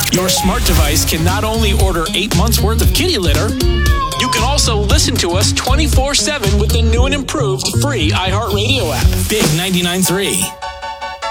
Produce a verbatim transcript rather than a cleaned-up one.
Your smart device can not only order eight months worth of kitty litter, you can also listen to us twenty-four seven with the new and improved free iHeartRadio app. Big ninety-nine point three.